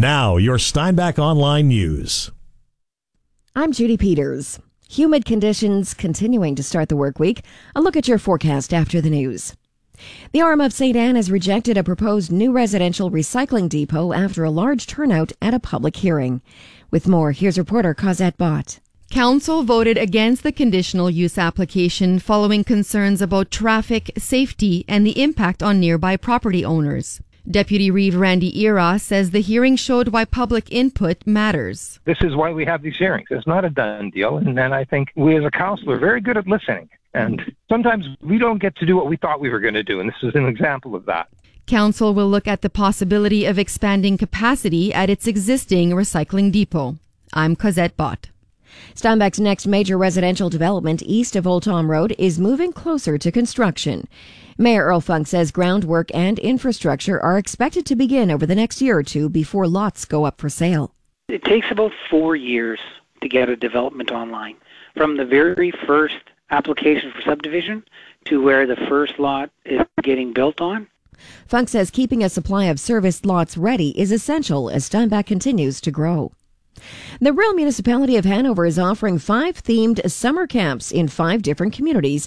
Now, your Steinbach Online News. I'm Judy Peters. Humid conditions continuing to start the work week. A look at your forecast after the news. The Arm of St. Anne has rejected a proposed new residential recycling depot after a large turnout at a public hearing. With more, here's reporter Cosette Bott. Council voted against the conditional use application following concerns about traffic, safety, and the impact on nearby property owners. Deputy Reeve Randy Ira says the hearing showed why public input matters. This is why we have these hearings. It's not a done deal. And then I think we as a council are very good at listening. And sometimes we don't get to do what we thought we were going to do. And this is an example of that. Council will look at the possibility of expanding capacity at its existing recycling depot. I'm Cosette Bott. Steinbach's next major residential development east of Old Tom Road is moving closer to construction. Mayor Earl Funk says groundwork and infrastructure are expected to begin over the next year or two before lots go up for sale. It takes about 4 years to get a development online. From the very first application for subdivision to where the first lot is getting built on. Funk says keeping a supply of serviced lots ready is essential as Steinbach continues to grow. The rural municipality of Hanover is offering 5 themed summer camps in 5 different communities